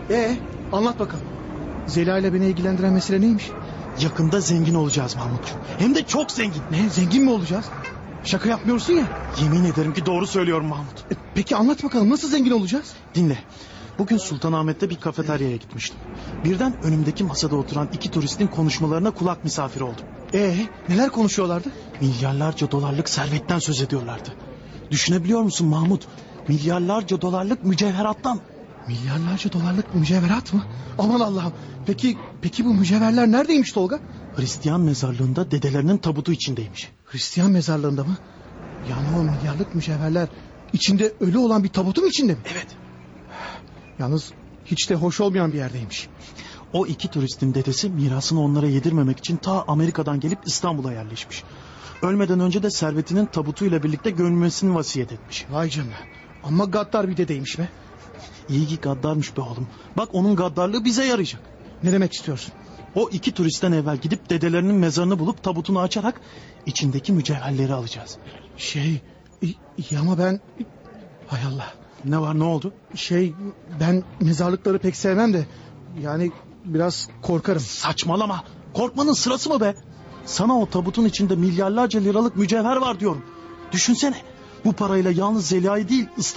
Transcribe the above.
Anlat bakalım. Zeliha ile beni ilgilendiren mesele neymiş? Yakında zengin olacağız Mahmutcuğum. Hem de çok zengin. Ne, zengin mi olacağız? Şaka yapmıyorsun ya. Yemin ederim ki doğru söylüyorum Mahmut. Peki anlat bakalım, nasıl zengin olacağız? Dinle. Bugün Sultanahmet'te bir kafeteryaya gitmiştim. Birden önümdeki masada oturan iki turistin konuşmalarına kulak misafiri oldum. Neler konuşuyorlardı? Milyarlarca dolarlık servetten söz ediyorlardı. Düşünebiliyor musun Mahmut? Milyarlarca dolarlık mücevherattan. Milyarlarca dolarlık mücevherat mı? Aman Allah'ım. Peki bu mücevherler neredeymiş Tolga? Hristiyan mezarlığında dedelerinin tabutu içindeymiş. Hristiyan mezarlığında mı? Yani o milyarlık mücevherler içinde ölü olan bir tabutun içinde mi? Evet. Yalnız hiç de hoş olmayan bir yerdeymiş. O iki turistin dedesi mirasını onlara yedirmemek için ta Amerika'dan gelip İstanbul'a yerleşmiş. Ölmeden önce de servetinin tabutuyla birlikte gömülmesini vasiyet etmiş. Vay canına. Ama gaddar bir dedeymiş be. İyi ki gaddarmış be oğlum. Bak onun gaddarlığı bize yarayacak. Ne demek istiyorsun? O iki turistten evvel gidip dedelerinin mezarını bulup tabutunu açarak içindeki mücevherleri alacağız. İyi ama ben... Hay Allah. Ne var, ne oldu? Ben mezarlıkları pek sevmem de... Yani biraz korkarım. Saçmalama. Korkmanın sırası mı be? Sana o tabutun içinde milyarlarca liralık mücevher var diyorum. Düşünsene. Bu parayla yalnız Zeliha'yı değil